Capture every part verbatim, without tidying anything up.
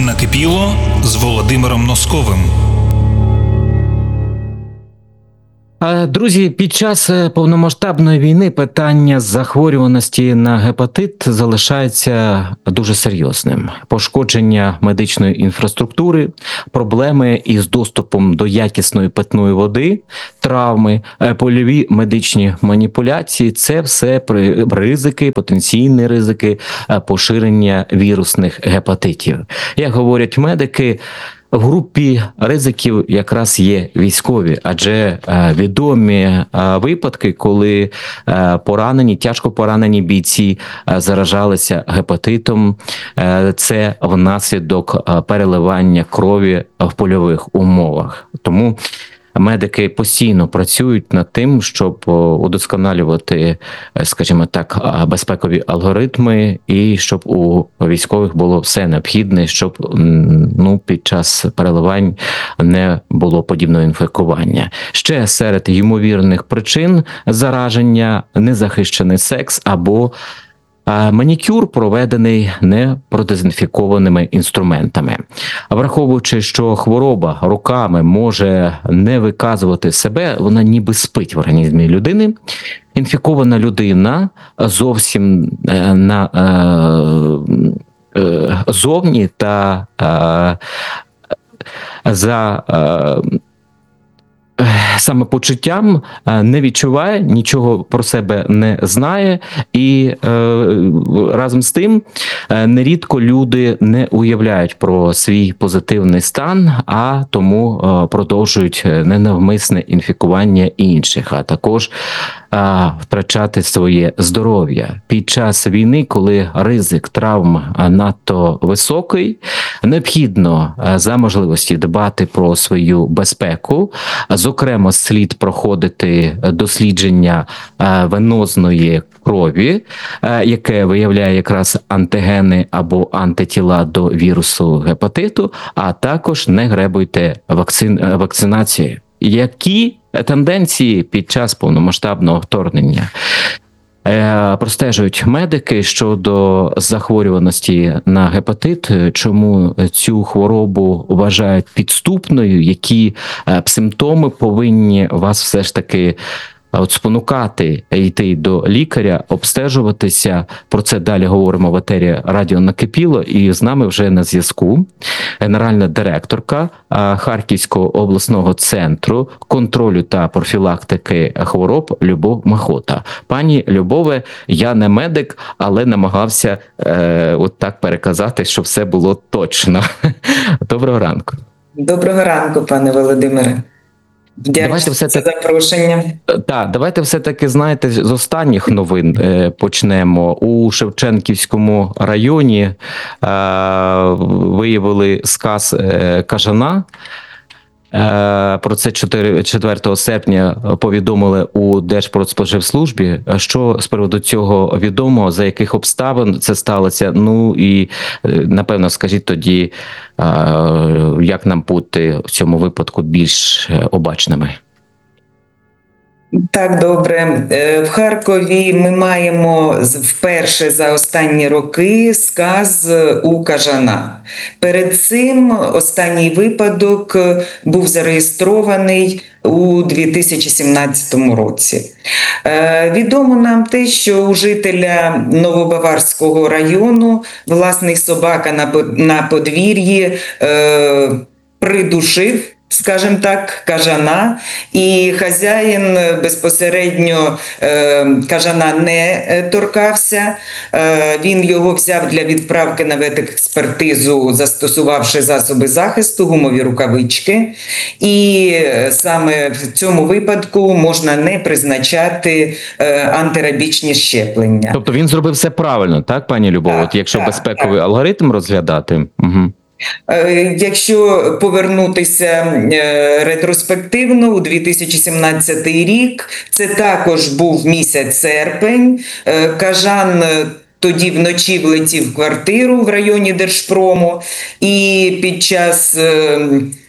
Накипіло з Володимиром Носковим. Друзі, під час повномасштабної війни питання захворюваності на гепатит залишається дуже серйозним. Пошкодження медичної інфраструктури, проблеми із доступом до якісної питної води, травми, польові медичні маніпуляції – це все ризики, потенційні ризики поширення вірусних гепатитів. Як говорять медики, в групі ризиків якраз є військові, адже відомі випадки, коли поранені, тяжко поранені бійці заражалися гепатитом. Це внаслідок переливання крові в польових умовах. Тому медики постійно працюють над тим, щоб удосконалювати, скажімо так, безпекові алгоритми і щоб у військових було все необхідне, щоб ну, під час переливань не було подібного інфікування. Ще серед ймовірних причин зараження – незахищений секс або манікюр, проведений непродезінфікованими інструментами. Враховуючи, що хвороба роками може не виказувати себе, вона ніби спить в організмі людини, інфікована людина зовсім на зовні та за самопочуттям не відчуває, нічого про себе не знає, і е, разом з тим нерідко люди не уявляють про свій позитивний стан, а тому е, продовжують ненавмисне інфікування інших, а також е, втрачати своє здоров'я. Під час війни, коли ризик травм надто високий, необхідно за можливості дбати про свою безпеку. Зокрема, слід проходити дослідження венозної крові, яке виявляє якраз антигени або антитіла до вірусу гепатиту, а також не гребуйте вакцин, вакцинацією. Які тенденції під час повномасштабного вторгнення простежують медики щодо захворюваності на гепатит, чому цю хворобу вважають підступною, які симптоми повинні вас все ж таки от спонукати йти до лікаря, обстежуватися. Про це далі говоримо в етері Радіо Накипіло. І з нами вже на зв'язку генеральна директорка Харківського обласного центру контролю та профілактики хвороб Любов Махота. Пані Любове, я не медик, але намагався е, от так переказати, щоб все було точно. Доброго ранку. Доброго ранку, пане Володимире. Дякую за запрошення. Так, давайте все-таки, знаєте, з останніх новин е, почнемо. У Шевченківському районі е, виявили сказ е, кажана. Е, про це четвертого серпня повідомили у Держпродспоживслужбі. Що з приводу цього відомо, за яких обставин це сталося? Ну і, напевно, скажіть тоді, е, як нам бути в цьому випадку більш обачними? Так, добре. В Харкові ми маємо вперше за останні роки сказ у кажана. Перед цим останній випадок був зареєстрований у дві тисячі сімнадцятому році. Відомо нам те, що у жителя Новобаварського району власний собака на подвір'ї придушив, скажімо так, кажана, і хазяїн безпосередньо е, кажана не торкався. Е, він його взяв для відправки на ветекспертизу, застосувавши засоби захисту, гумові рукавички. І саме в цьому випадку можна не призначати е, антирабічні щеплення. Тобто він зробив все правильно, так, пані Любов? Так, От якщо так, безпековий так. алгоритм розглядати? Угу. Якщо повернутися ретроспективно, у дві тисячі сімнадцятий рік, це також був місяць серпень, кажан тоді вночі влетів в квартиру в районі Держпрому, і під час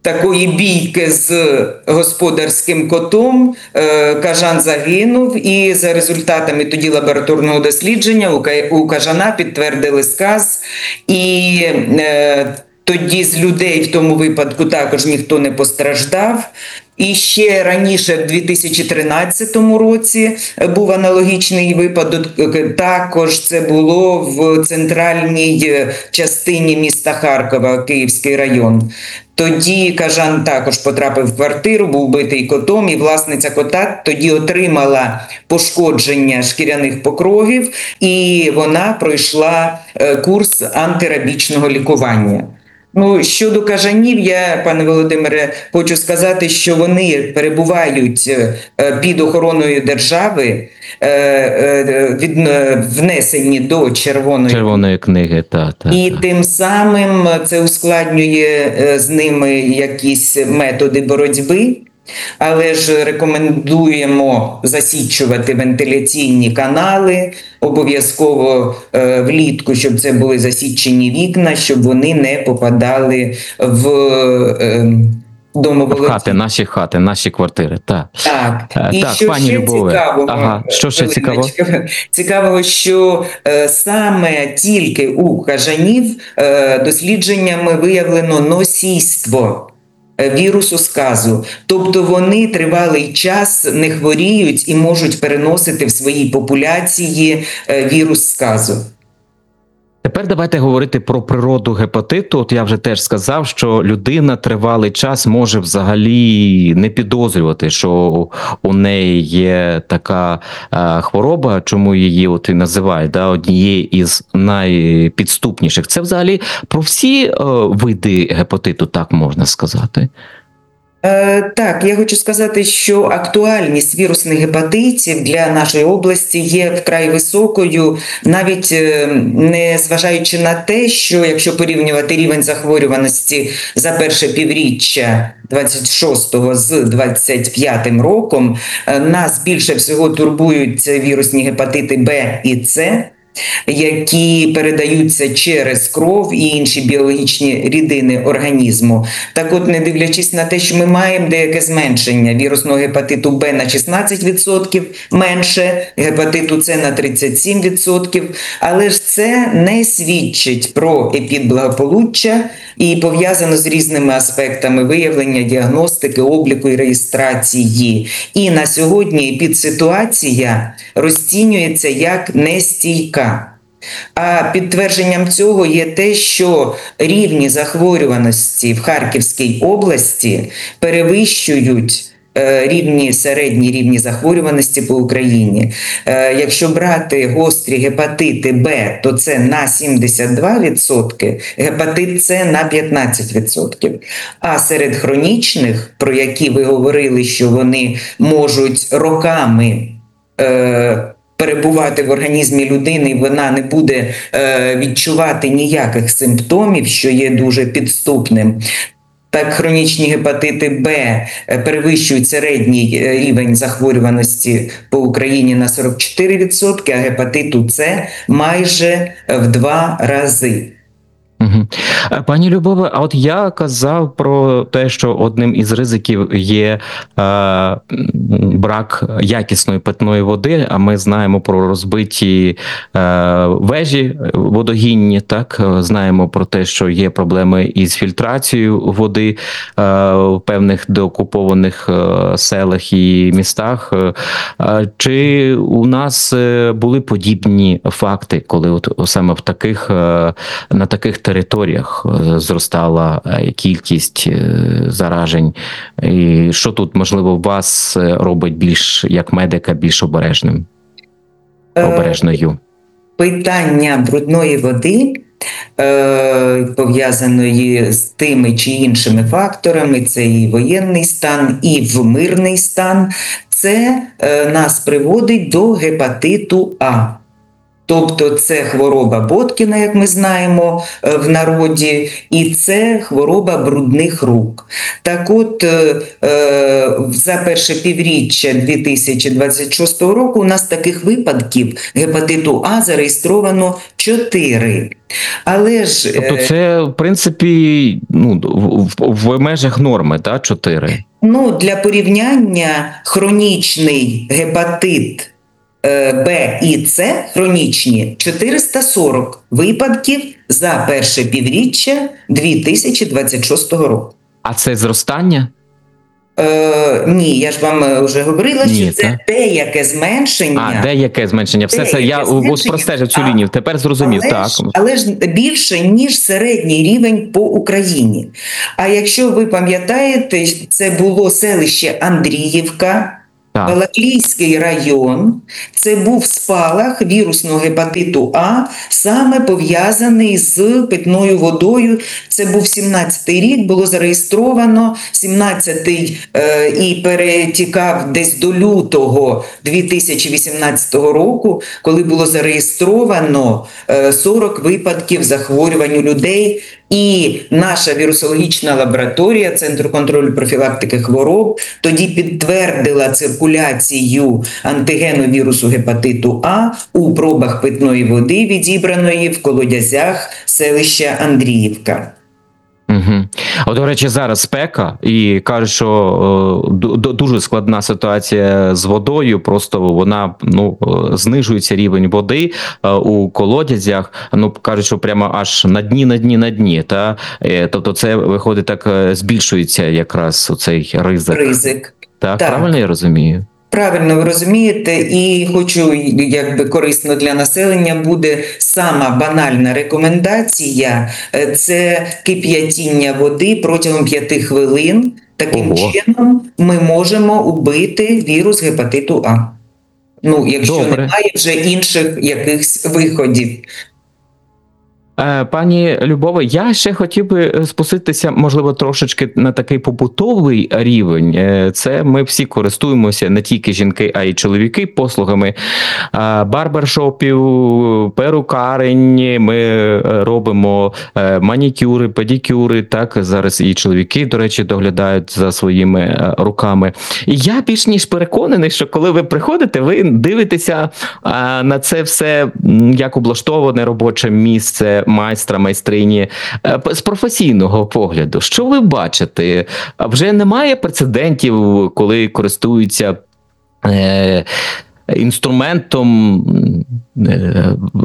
такої бійки з господарським котом кажан загинув, і за результатами тоді лабораторного дослідження у кажана підтвердили сказ, і тоді з людей в тому випадку також ніхто не постраждав. І ще раніше, в дві тисячі тринадцятому році, був аналогічний випадок. Також це було в центральній частині міста Харкова, Київський район. Тоді кажан також потрапив в квартиру, був битий котом, і власниця кота тоді отримала пошкодження шкіряних покровів, і вона пройшла курс антирабічного лікування. Ну, щодо кажанів, я, пане Володимире, хочу сказати, що вони перебувають під охороною держави, від, внесені до червоної, червоної книги. Та, та, і та. тим самим це ускладнює з ними якісь методи боротьби. Але ж рекомендуємо засічувати вентиляційні канали, обов'язково е, влітку, щоб це були засічені вікна, щоб вони не попадали в е, домоволодіння. В хати, наші хати, наші квартири. Так, так. І так, що пані ще Любове, цікавого, ага, що ще цікаво? Цікавого, що е, саме тільки у кажанів е, дослідженнями виявлено носійство вірусу сказу. Тобто вони тривалий час не хворіють і можуть переносити в своїй популяції вірус сказу. Тепер давайте говорити про природу гепатиту. От я вже теж сказав, що людина тривалий час може взагалі не підозрювати, що у неї є така е, хвороба, чому її от і називають, да, однією із найпідступніших. Це взагалі про всі е, види гепатиту, так можна сказати? Е, так, я хочу сказати, що актуальність вірусних гепатитів для нашої області є вкрай високою, навіть е, не зважаючи на те, що якщо порівнювати рівень захворюваності за перше півріччя двадцять шостого з двадцять п'ятим роком, е, нас більше всього турбують вірусні гепатити Б і С, які передаються через кров і інші біологічні рідини організму. Так от, не дивлячись на те, що ми маємо деяке зменшення вірусного гепатиту Б на шістнадцять відсотків менше, гепатиту С на тридцять сім відсотків, але ж це не свідчить про епідблагополуччя і пов'язано з різними аспектами виявлення, діагностики, обліку і реєстрації. І на сьогодні епідситуація розцінюється як нестійка. А підтвердженням цього є те, що рівні захворюваності в Харківській області перевищують рівні, середні рівні захворюваності по Україні. Якщо брати гострі гепатити Б, то це на сімдесят два відсотки, гепатит С на п'ятнадцять відсотків. А серед хронічних, про які ви говорили, що вони можуть роками е, перебувати в організмі людини, і вона не буде е, відчувати ніяких симптомів, що є дуже підступним. Так, хронічні гепатити Б перевищують середній рівень захворюваності по Україні на сорок чотири відсотки, а гепатиту С майже в два рази. Угу. Пані Любове, а от я казав про те, що одним із ризиків є е, брак якісної питної води, а ми знаємо про розбиті е, вежі водогінні, так, знаємо про те, що є проблеми із фільтрацією води е, в певних деокупованих е, селах і містах. Е, чи у нас були подібні факти, коли от саме в таких, е, на таких територіях зростала кількість заражень? І що тут, можливо, вас робить більш, як медика, більш обережним? Обережною? Питання брудної води, пов'язаної з тими чи іншими факторами, це і воєнний стан, і в мирний стан, це нас приводить до гепатиту А. Тобто це хвороба Боткіна, як ми знаємо в народі, і це хвороба брудних рук. Так от, за перше півріччя дві тисячі двадцять шостого року у нас таких випадків гепатиту А зареєстровано чотири. Але ж... Тобто це, в принципі, ну, в, в межах норми, так, чотири? Ну, для порівняння хронічний гепатит Б і С хронічні чотириста сорок випадків за перше півріччя дві тисячі двадцять шостого року. А це зростання? Е, ні, я ж вам вже говорила, ні, що це так? деяке зменшення. А, деяке зменшення. Все це я ось простежив цю лінію, тепер зрозумів. Але так. Ж, але ж більше, ніж середній рівень по Україні. А якщо ви пам'ятаєте, це було селище Андріївка, Так. Балаклійський район, це був спалах вірусного гепатиту А, саме пов'язаний з питною водою. Це був сімнадцятий рік, було зареєстровано, сімнадцятий е, і перетікав десь до лютого дві тисячі вісімнадцятого року, коли було зареєстровано е, сорок випадків захворювань у людей. І наша вірусологічна лабораторія Центру контролю профілактики хвороб тоді підтвердила циркуляцію антигену вірусу гепатиту А у пробах питної води, відібраної в колодязях селища Андріївка. Угу. От, до речі, зараз спека, і кажуть, що о, дуже складна ситуація з водою, просто вона, ну, знижується рівень води о, у колодязях, ну, кажуть, що прямо аж на дні, на дні, на дні, та? Е, тобто це, виходить, так збільшується якраз цей ризик. Ризик. Так, Так. Правильно я розумію? Правильно ви розумієте, і хочу, якби корисно для населення буде сама банальна рекомендація – це кип'ятіння води протягом п'яти хвилин. Таким Ого. чином ми можемо убити вірус гепатиту А. Ну, якщо Добре. немає вже інших якихось виходів. Пані Любове, я ще хотів би спуститися, можливо, трошечки на такий побутовий рівень. Це ми всі користуємося, не тільки жінки, а й чоловіки, послугами барбершопів, перукарень, ми робимо манікюри, педикюри, так, зараз і чоловіки, до речі, доглядають за своїми руками. І я більш ніж переконаний, що коли ви приходите, ви дивитеся на це все, як облаштоване робоче місце майстра, майстрині, з професійного погляду. Що ви бачите? Вже немає прецедентів, коли користуються е, інструментом е,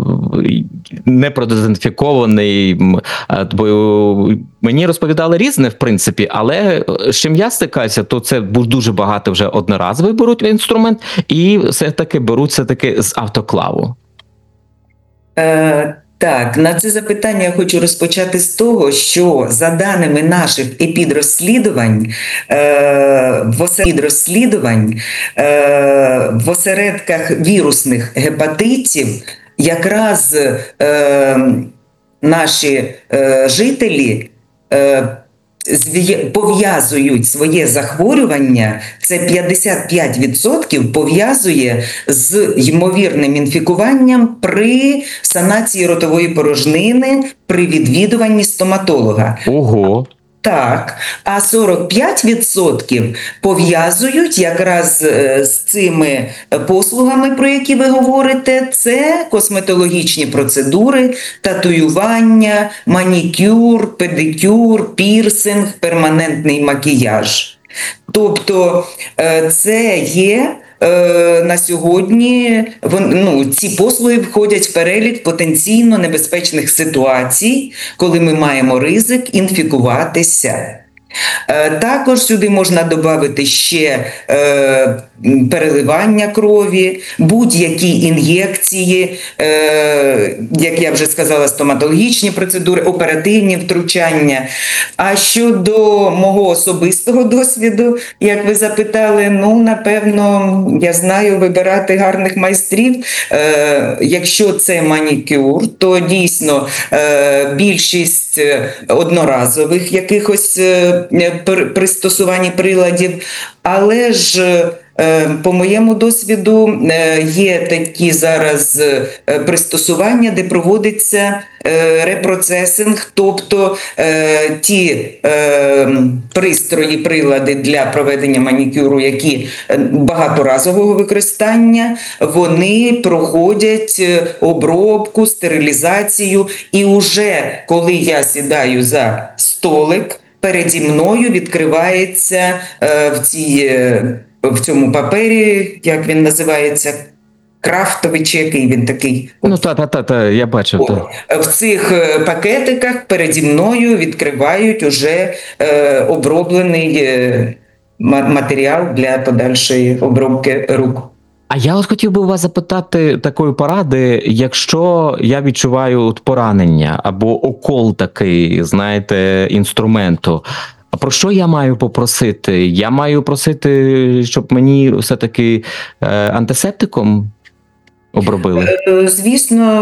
непродезінфікований, бо мені розповідали різне, в принципі, але з чим я стикаюся, то це дуже багато вже одноразовий беруть інструмент і все-таки беруть все-таки з автоклаву. Е... Так, на це запитання я хочу розпочати з того, що за даними наших епідрозслідувань, е, в осередках, е, в осередках вірусних гепатитів якраз е, наші е, жителі е, пов'язують своє захворювання, це п'ятдесят п'ять відсотків пов'язує з ймовірним інфікуванням при санації ротової порожнини, при відвідуванні стоматолога. Ого! Так, а сорок п'ять відсотків пов'язують якраз з цими послугами, про які ви говорите, це косметологічні процедури, татуювання, манікюр, педикюр, пірсинг, перманентний макіяж. Тобто це є на сьогодні, ну, ці послуги входять в перелік потенційно небезпечних ситуацій, коли ми маємо ризик інфікуватися. Також сюди можна додати ще е, переливання крові, будь-які ін'єкції, е, як я вже сказала, стоматологічні процедури, оперативні втручання. А щодо мого особистого досвіду, як ви запитали, ну, напевно, я знаю вибирати гарних майстрів. Е, якщо це манікюр, то дійсно е, більшість одноразових якихось пристосувань приладів, але ж По моєму досвіду є такі зараз пристосування, де проводиться репроцесинг, тобто ті пристрої, прилади для проведення манікюру, які багаторазового використання, вони проходять обробку, стерилізацію, і уже коли я сідаю за столик, переді мною відкривається в цій в цьому папері, як він називається, крафтовий чи який він такий. Ну, та-та-та, я бачив. О, та. в цих пакетиках переді мною відкривають уже е, оброблений е, матеріал для подальшої обробки рук. А я от хотів би у вас запитати такої поради, якщо я відчуваю от поранення або окол такий, знаєте, інструменту, а про що я маю попросити? Я маю просити, щоб мені все-таки е, антисептиком обробили? Звісно,